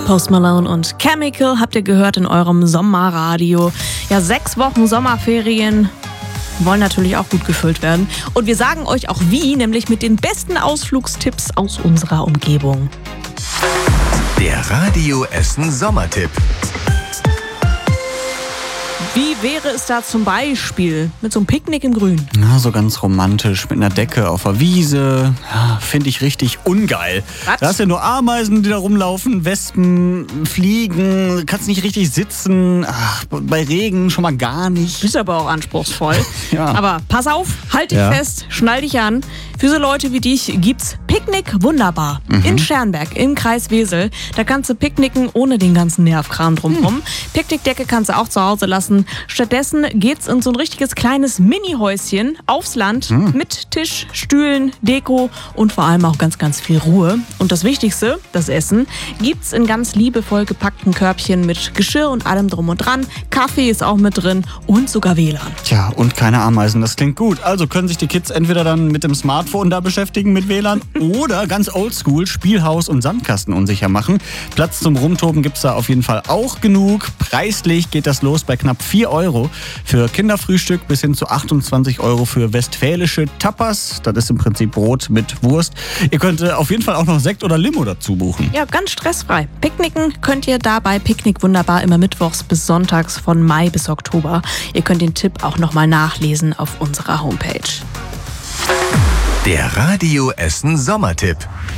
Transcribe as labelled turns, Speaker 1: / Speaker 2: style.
Speaker 1: Post Malone und Chemical habt ihr gehört in eurem Sommerradio. Ja, 6 Wochen Sommerferien wollen natürlich auch gut gefüllt werden. Und wir sagen euch auch wie, nämlich mit den besten Ausflugstipps aus unserer Umgebung.
Speaker 2: Der Radio Essen Sommertipp.
Speaker 1: Wie wäre es da zum Beispiel mit so einem Picknick im Grün?
Speaker 3: Na, so ganz romantisch, mit einer Decke auf der Wiese. Ja, finde ich richtig ungeil.
Speaker 1: Was?
Speaker 3: Da hast ja nur Ameisen, die da rumlaufen, Wespen, Fliegen, kannst nicht richtig sitzen. Ach, bei Regen schon mal gar nicht.
Speaker 1: Ist aber auch anspruchsvoll.
Speaker 3: Ja.
Speaker 1: Aber pass auf, halt dich fest, schnall dich an. Für so Leute wie dich gibt's Picknick Wunderbar in Scherrenberg im Kreis Wesel. Da kannst du picknicken ohne den ganzen Nervkram drumherum. Picknickdecke kannst du auch zu Hause lassen. Stattdessen geht's in so ein richtiges kleines Mini-Häuschen aufs Land mit Tisch, Stühlen, Deko und vor allem auch ganz, ganz viel Ruhe. Und das Wichtigste, das Essen, gibt's in ganz liebevoll gepackten Körbchen mit Geschirr und allem drum und dran. Kaffee ist auch mit drin und sogar WLAN.
Speaker 3: Tja, und keine Ameisen, das klingt gut. Also können sich die Kids entweder dann mit dem Smartphone da beschäftigen mit WLAN oder ganz oldschool Spielhaus und Sandkasten unsicher machen. Platz zum Rumtoben gibt's da auf jeden Fall auch genug. Preislich geht das los bei knapp 4 Euro für Kinderfrühstück bis hin zu 28 Euro für westfälische Tapas. Das ist im Prinzip Brot mit Wurst. Ihr könnt auf jeden Fall auch noch Sekt oder Limo dazu buchen.
Speaker 1: Ja, ganz stressfrei. Picknicken könnt ihr dabei Picknick Wunderbar immer mittwochs bis sonntags von Mai bis Oktober. Ihr könnt den Tipp auch nochmal nachlesen auf unserer Homepage.
Speaker 2: Der Radio Essen Sommertipp.